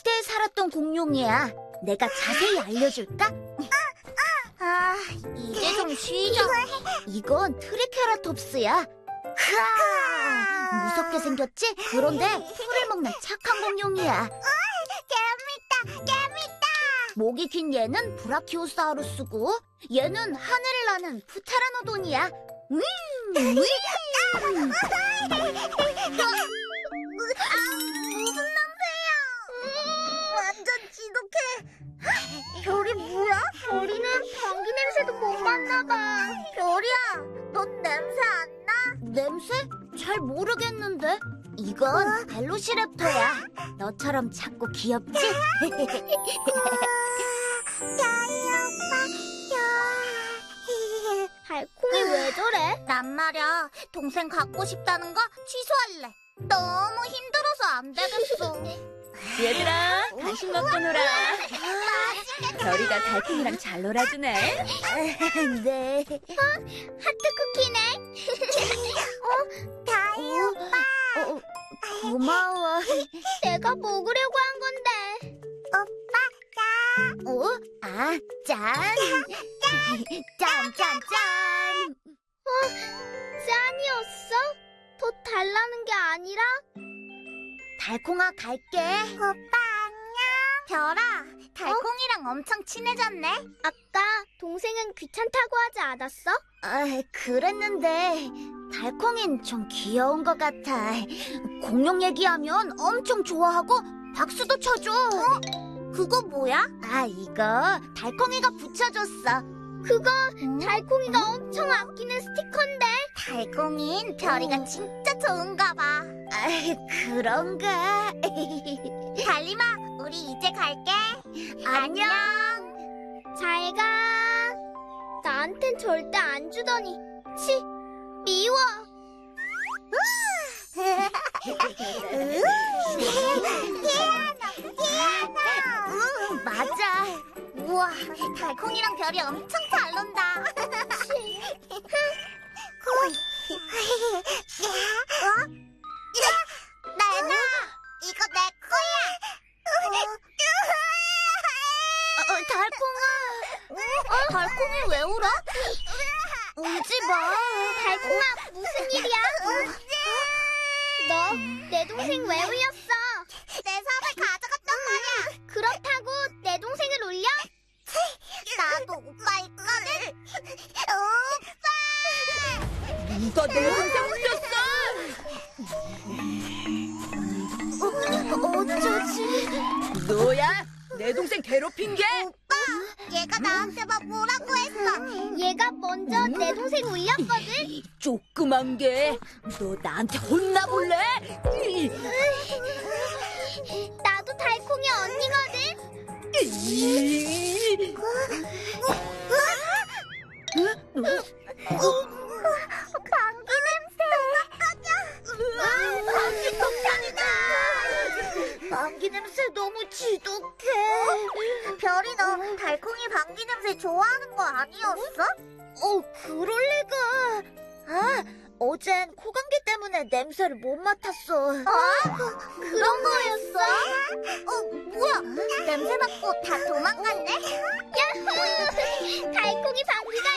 시대에 살았던 공룡이야. 내가 자세히 알려줄까? 이제 좀 쉬자. 이건 트리케라톱스야. 무섭게 생겼지? 그런데 풀을 먹는 착한 공룡이야. 재밌다. 목이 긴 얘는 브라키오사우루스고 얘는 하늘을 나는 프테라노돈이야. 무슨 냄새야? 완전 지독해. 별이 뭐야? 별이는 방귀 냄새도 못 맡나봐. 별이야, 넌 냄새 안 나? 냄새? 잘 모르겠는데. 이건 벨로시랩터야. 너처럼 작고 귀엽지? 달콩이 왜 저래? 난 말야, 동생 갖고 싶다는 거 취소할래. 너무 힘들어서 안 되겠어. 얘들아, 간식 먹고 놀아. 별이가 달콩이랑 잘 놀아주네. 네. 하트 쿠키네. 다이 오빠. 고마워. 내가 먹으려고 한 건데. 오빠, 짠. 짠. 짠이었어? 더 달라는 게 아니라? 달콩아, 갈게. 오빠, 안녕. 별아, 달콩이랑 엄청 친해졌네. 아까 동생은 귀찮다고 하지 않았어? 그랬는데 달콩이는 좀 귀여운 것 같아. 공룡 얘기하면 엄청 좋아하고 박수도 쳐줘. 그거 뭐야? 이거 달콩이가 붙여줬어. 그거 달콩이가 엄청 아끼는 스티커인데. 달콩이는 별이가 진짜 좋은가 봐. 그런가? 달림아, 우리 이제 갈게. 안녕. 잘 가. 나한텐 절대 안 주더니. 치, 미워. 맞아. 우와, 달콩이랑 별이 엄청 잘 논다. 나연아, 이거 내 거야. 달콩아. 달콩이 왜 울어? 울지 마. 달콩아, 무슨 일이야? 너 내 동생 왜 울렸어? 내 삽을 가져갔단 말이야. 그렇다고 내 동생을 울려? 나도 오빠 있거든. 오빠! 누가 내 동생 울렸어? 어쩌지? 너야? 내 동생 괴롭힌 게? 오빠! 얘가 나한테만 뭐라고 했어. 얘가 먼저 내 동생 울렸거든. 조그만 게. 너 나한테 혼나볼래? 나도 달콩이 언니거든. 방귀 냄새. 방귀 폭탄이다. 방귀 냄새 너무 지독해. 별이 너 달콩이 방귀 냄새 좋아하는 거 아니었어? 그럴 리가. 어젠 코감기 때문에 냄새를 못 맡았어. 그런 거였어? 뭐야? 냄새 맡고 다 도망갔네? 야호! 달콩이 방귀가